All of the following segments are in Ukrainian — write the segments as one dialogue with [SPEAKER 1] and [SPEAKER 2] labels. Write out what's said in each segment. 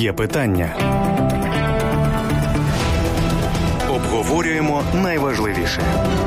[SPEAKER 1] Є питання. Обговорюємо найважливіше.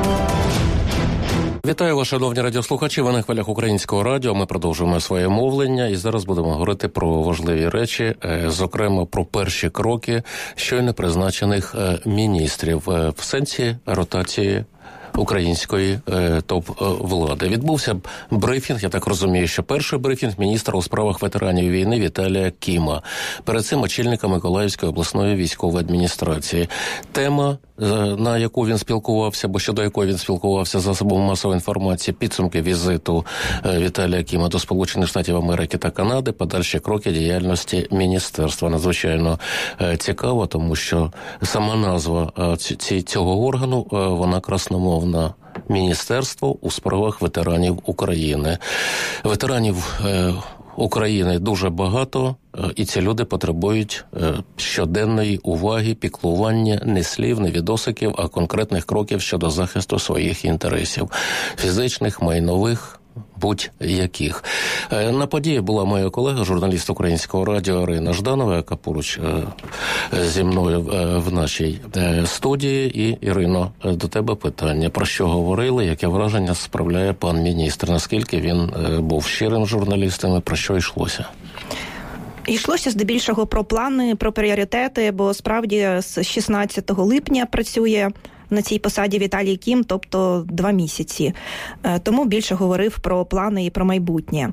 [SPEAKER 2] Вітаю вас, шановні радіослухачі. Ви на хвилях Українського радіо. Ми продовжуємо своє мовлення і зараз будемо говорити про важливі речі, зокрема про перші кроки щойно призначених міністрів в сенсі ротації української топ-влади. Відбувся брифінг, я так розумію, що перший брифінг міністра у справах ветеранів війни Віталія Кіма. Перед цим очільника Миколаївської обласної військової адміністрації. Тема, на яку він спілкувався, або щодо якої він спілкувався з засобами масової інформації, підсумки візиту Віталія Кіма до Сполучених Штатів Америки та Канади, подальші кроки діяльності міністерства. Надзвичайно цікаво, тому що сама назва цього органу, вона красномовна. Міністерство у справах ветеранів України. Ветеранів України дуже багато, і ці люди потребують щоденної уваги, піклування, не слів, не відосиків, а конкретних кроків щодо захисту своїх інтересів. Фізичних, майнових, будь-яких. На події була моя колега, журналіст Українського радіо Ірина Жданова, яка поруч зі мною в нашій студії. І, Ірино, до тебе питання. Про що говорили, яке враження справляє пан міністр? Наскільки він був щирим журналістом і про що йшлося?
[SPEAKER 3] Йшлося здебільшого про плани, про пріоритети, бо справді з 16 липня працює на цій посаді Віталій Кім, тобто 2 місяці. Тому більше говорив про плани і про майбутнє.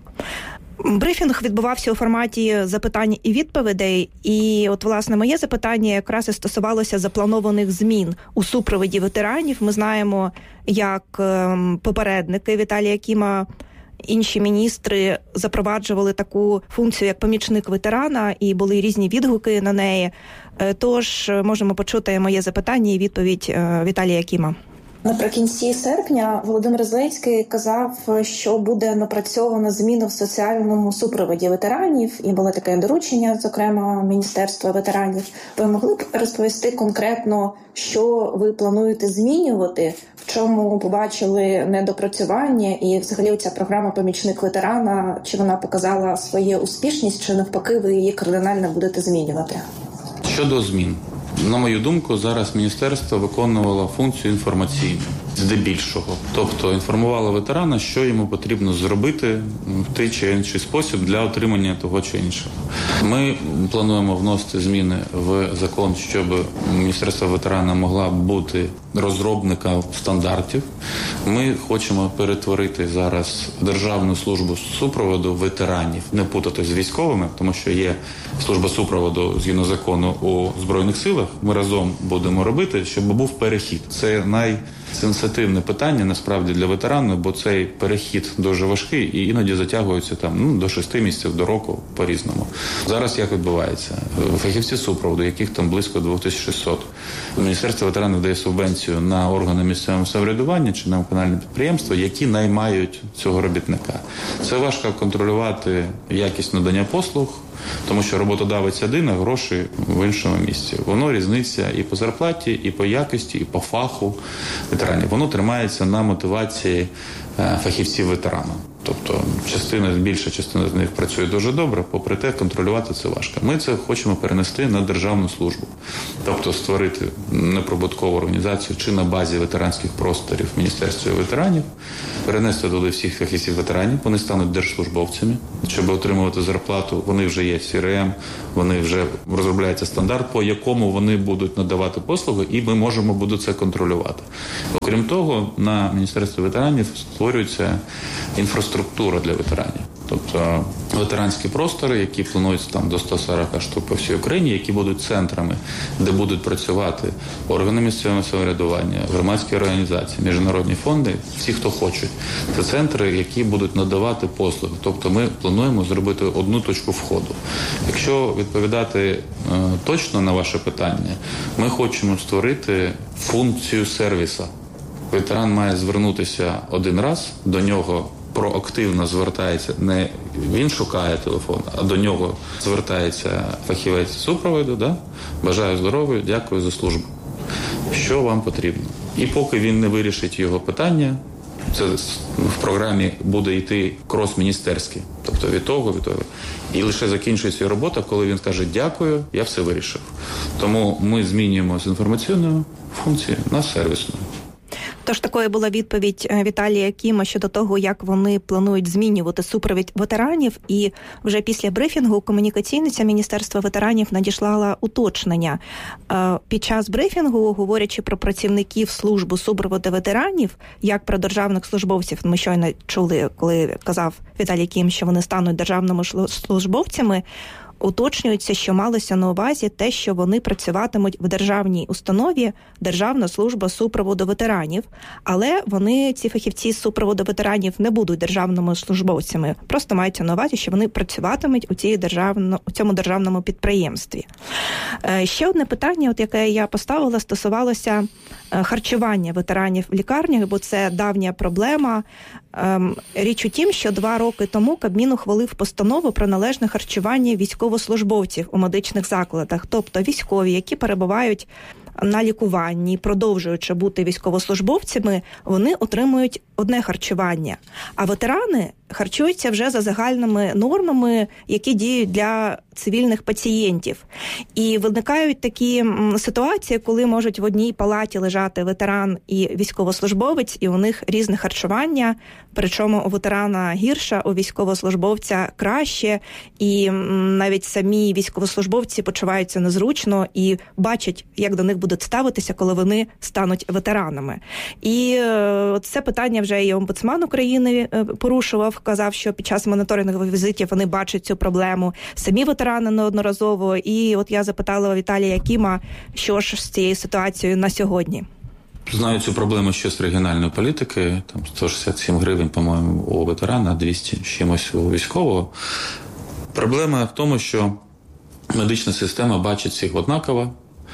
[SPEAKER 3] Брифінг відбувався у форматі запитань і відповідей, і от, власне, моє запитання якраз і стосувалося запланованих змін у супроводі ветеранів. Ми знаємо, як попередники Віталія Кіма, інші міністри запроваджували таку функцію, як помічник ветерана, і були різні відгуки на неї. Тож можемо почути моє запитання і відповідь Віталія Кіма.
[SPEAKER 4] Наприкінці серпня Володимир Зеленський казав, що буде напрацьована зміна в соціальному супроводі ветеранів, і було таке доручення, зокрема, Міністерства ветеранів. Ви могли б розповісти конкретно, що ви плануєте змінювати, в чому побачили недопрацювання, і взагалі ця програма «Помічник ветерана», чи вона показала свою успішність, чи навпаки ви її кардинально будете змінювати?
[SPEAKER 5] Щодо змін. На мою думку, зараз міністерство виконувало функцію інформаційну, здебільшого. Тобто інформувало ветерана, що йому потрібно зробити в той чи інший спосіб для отримання того чи іншого. Ми плануємо вносити зміни в закон, щоб Міністерство ветерана могла бути розробником стандартів. Ми хочемо перетворити зараз Державну службу супроводу ветеранів, не путати з військовими, тому що є служба супроводу згідно закону у Збройних силах. Ми разом будемо робити, щоб був перехід. Це найсенситивне питання, насправді, для ветеранів, бо цей перехід дуже важкий і іноді затягується до 6 місяців, до року, по-різному. Зараз як відбувається? Фахівці супроводу, яких там близько 2600. Міністерство ветеранів дає субвенцію на органи місцевого самоврядування чи на комунальне підприємство, які наймають цього робітника. Це важко контролювати якість надання послуг, тому що роботодавець один, а гроші в іншому місці. Воно різниця і по зарплаті, і по якості, і по фаху ветеранів. Воно тримається на мотивації фахівців ветерана. Тобто більша частина з них працює дуже добре, попри те, контролювати це важко. Ми це хочемо перенести на державну службу. Тобто створити неприбуткову організацію чи на базі ветеранських просторів в Міністерстві ветеранів, перенести туди всіх фахівців ветеранів, вони стануть держслужбовцями, щоб отримувати зарплату. Вони вже є CRM, вони вже розробляється стандарт, по якому вони будуть надавати послуги, і ми можемо це контролювати. Окрім того, на Міністерстві ветеранів створюється інфраструктура для ветеранів. Тобто ветеранські простори, які плануються до 140 штук по всій Україні, які будуть центрами, де будуть працювати органи місцевого самоврядування, громадські організації, міжнародні фонди, всі, хто хочуть. Це центри, які будуть надавати послуги. Тобто ми плануємо зробити одну точку входу. Якщо відповідати точно на ваше питання, ми хочемо створити функцію сервісу. Ветеран має звернутися один раз, до нього проактивно звертається, не він шукає телефон, а до нього звертається фахівець супроводу, бажаю здоров'я, дякую за службу. Що вам потрібно? І поки він не вирішить його питання, це в програмі буде йти крос-міністерський. Тобто від того. І лише закінчується його робота, коли він каже «дякую, я все вирішив». Тому ми змінюємо з інформаційної функції на сервісну.
[SPEAKER 3] Тож такою була відповідь Віталія Кіма щодо того, як вони планують змінювати супровід ветеранів. І вже після брифінгу комунікаційниця Міністерства ветеранів надіслала уточнення. Під час брифінгу, говорячи про працівників служби супроводу ветеранів, як про державних службовців, ми щойно чули, коли казав Віталій Кім, що вони стануть державними службовцями, уточнюється, що малося на увазі те, що вони працюватимуть в державній установі Державна служба супроводу ветеранів, але вони, ці фахівці з супроводу ветеранів, не будуть державними службовцями. Просто мається на увазі, що вони працюватимуть у цьому державному підприємстві. Ще одне питання, яке я поставила, стосувалося харчування ветеранів в лікарнях, бо це давня проблема. Річ у тім, що 2 роки тому Кабмін ухвалив постанову про належне харчування військовослужбовців у медичних закладах, тобто військові, які перебувають на лікуванні, продовжуючи бути військовослужбовцями, вони отримують одне харчування. А ветерани харчуються вже за загальними нормами, які діють для цивільних пацієнтів. І виникають такі ситуації, коли можуть в одній палаті лежати ветеран і військовослужбовець, і у них різне харчування, причому у ветерана гірше, у військовослужбовця краще, і навіть самі військовослужбовці почуваються незручно і бачать, як до них будуть ставитися, коли вони стануть ветеранами. І це питання вже і омбудсман України порушував, казав, що під час моніторингових візитів вони бачать цю проблему. Самі ветерани неодноразово. І от я запитала Віталія Кіма, що ж з цією ситуацією на сьогодні.
[SPEAKER 5] Знаю цю проблему ще з регіональної політики. Там 167 гривень, по-моєму, у ветерана, 200 чимось у військового. Проблема в тому, що медична система бачить всіх однаково.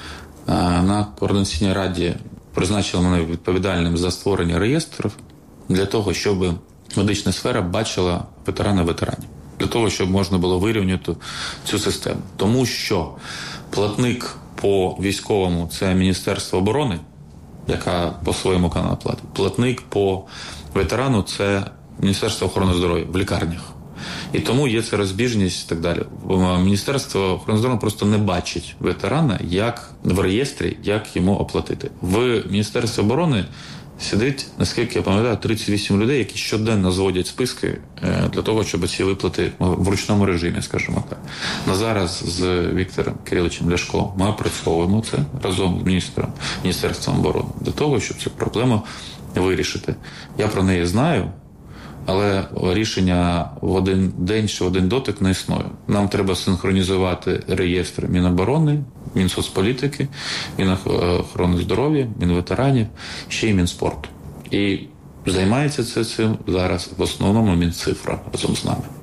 [SPEAKER 5] На Координаційній раді призначили мене відповідальним за створення реєстрів для того, щоб медична сфера бачила ветеранів. Для того, щоб можна було вирівняти цю систему. Тому що платник по військовому – це Міністерство оборони, яка по своєму каналу платить. Платник по ветерану – це Міністерство охорони здоров'я в лікарнях. І тому є ця розбіжність і так далі. Міністерство охорони здоров'я просто не бачить ветерана як в реєстрі, як йому оплатити. В Міністерстві оборони сидить, наскільки я пам'ятаю, 38 людей, які щоденно зводять списки для того, щоб ці виплати в ручному режимі, скажімо так. На зараз з Віктором Кириловичем Ляшко ми опрацьовуємо це разом з Міністерством оборони для того, щоб цю проблему вирішити. Я про неї знаю, але рішення в один день чи в один дотик не існує. Нам треба синхронізувати реєстри Міноборони, Мінсоцполітики, Мінохорони здоров'я, Мінветеранів, ще й Мінспорту. І займається цим зараз в основному Мінцифра разом з нами.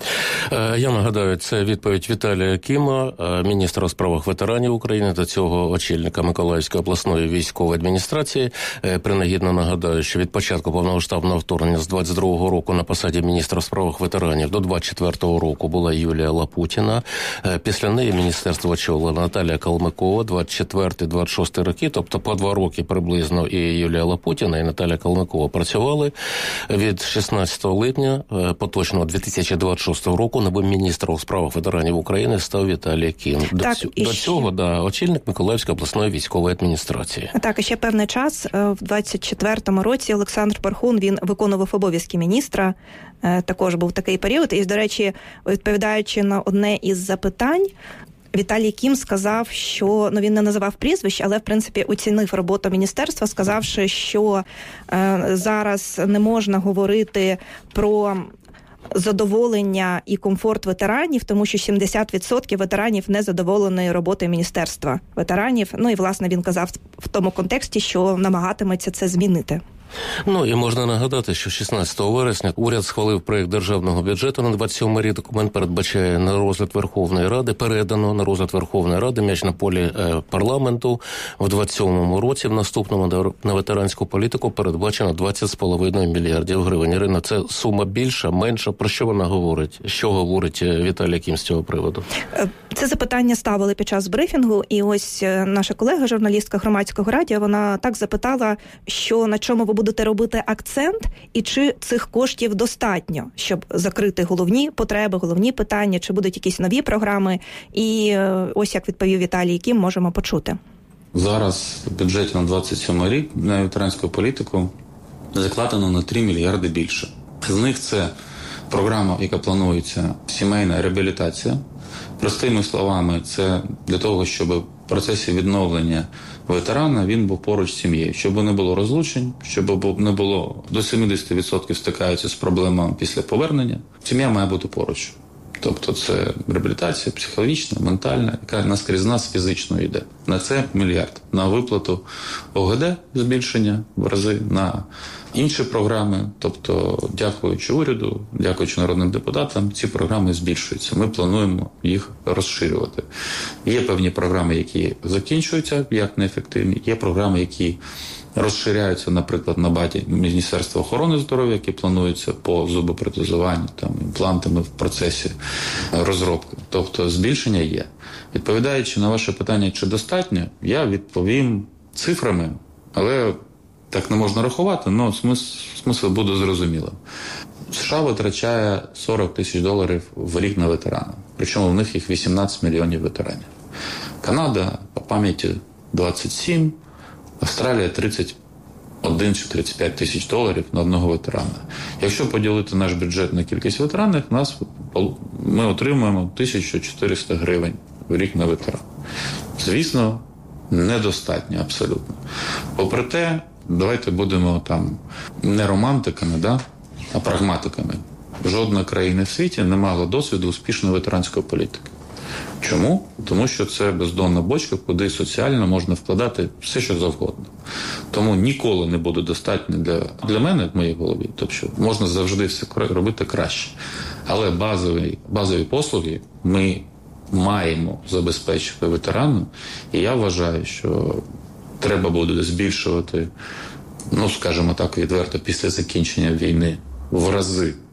[SPEAKER 2] Я нагадаю, це відповідь Віталія Кіма, міністра у справах ветеранів України, до цього очільника Миколаївської обласної військової адміністрації. Принагідно нагадаю, що від початку повномасштабного вторгнення з 22-го року на посаді міністра у справах ветеранів до 24-го року була Юлія Лапутіна. Після неї міністерство очолила Наталія Калмикова, 24-26 роки, тобто по 2 роки приблизно і Юлія Лапутіна, і Наталія Калмикова працювали. Від 16 липня поточного 2026 року новим міністром у справах ветеранів України став Віталій Кім. До цього очільник Миколаївської обласної військової адміністрації. Так, і ще певний час, в 24-му році Олександр Пархун, він виконував обов'язки міністра, також був такий період. І, до речі, відповідаючи на одне із запитань, Віталій Кім сказав, що, він не називав прізвищ, але, в принципі, оцінив роботу міністерства, сказавши, що зараз не можна говорити про задоволення і комфорт ветеранів, тому що 70% ветеранів не задоволені роботою Міністерства ветеранів. І, власне, він казав в тому контексті, що намагатиметься це змінити. І можна нагадати, що 16 вересня уряд схвалив проєкт державного бюджету на 27 рік. Документ передбачає на розгляд Верховної Ради, передано на розгляд Верховної Ради м'яч на полі парламенту. В 27-му році, в наступному на ветеранську політику передбачено 20,5 мільярдів гривень. Ірина, це сума більша, менша? Про що вона говорить? Що говорить Віталій Кім з цього приводу? Це запитання ставили під час брифінгу, і ось наша колега, журналістка Громадського радіо, вона так запитала, що на чому ви будете
[SPEAKER 3] будете робити акцент, і чи цих коштів достатньо, щоб закрити головні потреби, головні питання, чи будуть якісь нові програми? І ось як відповів Віталій Кім, можемо почути.
[SPEAKER 5] Зараз в бюджеті на 27 рік на ветеранську політику закладено на 3 мільярди більше. З них це програма, яка планується, сімейна реабілітація. Простими словами, це для того, щоб в процесі відновлення ветерана він був поруч з сім'єю, щоб не було розлучень, щоб не було, до 70% стикаються з проблемами після повернення. Сім'я має бути поруч. Тобто це реабілітація психологічна, ментальна, яка наскрізь нас фізично йде. На це 1 мільярд. На виплату ОГД збільшення в рази, на інші програми. Тобто, дякуючи уряду, дякуючи народним депутатам, ці програми збільшуються. Ми плануємо їх розширювати. Є певні програми, які закінчуються як неефективні, є програми, які розширяються, наприклад, на базі Міністерства охорони здоров'я, які плануються по зубопротезуванню, там, імплантами в процесі розробки. Тобто збільшення є. Відповідаючи на ваше питання, чи достатньо, я відповім цифрами, але так не можна рахувати, але смисл буде зрозумілим. США витрачає $40 тисяч в рік на ветерана. Причому в них їх 18 мільйонів ветеранів. Канада, по пам'яті, 27, Австралія 31 чи 35 тисяч доларів на одного ветерана. Якщо поділити наш бюджет на кількість ветеранів, ми отримуємо 1400 гривень в рік на ветерана. Звісно, недостатньо абсолютно. Попри те, давайте будемо там не романтиками, а прагматиками. Жодна країна в світі не мала досвіду успішної ветеранської політики. Чому? Тому що це бездонна бочка, куди соціально можна вкладати все, що завгодно. Тому ніколи не буде достатньо для мене, в моїй голові, тобто можна завжди все робити краще. Але базові послуги ми маємо забезпечити ветерану, і я вважаю, що треба буде збільшувати, скажімо так, відверто, після закінчення війни в рази